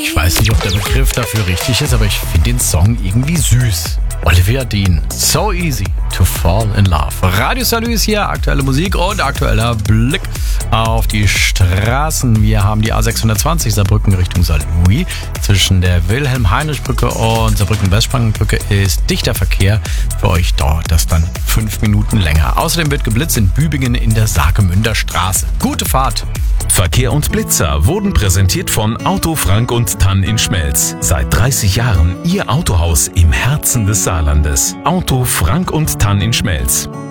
Ich weiß nicht, ob der Begriff dafür richtig ist, aber ich finde den Song irgendwie süß. Olivia Dean, So Easy to Fall in Love. Radio Salü ist hier, aktuelle Musik und aktueller Blick auf die Straßen. Wir haben die A620 Saarbrücken Richtung Saarlouis. Zwischen der Wilhelm-Heinrich-Brücke und Saarbrücken-Westsprangenbrücke ist dichter Verkehr. Für euch dauert das dann 5 Minuten länger. Außerdem wird geblitzt in Bübingen in der Saargemünder Straße. Gute Fahrt! Verkehr und Blitzer wurden präsentiert von Auto Frank und Tann in Schmelz. Seit 30 Jahren Ihr Autohaus im Herzen des Saarlandes. Auto Frank und Tann in Schmelz.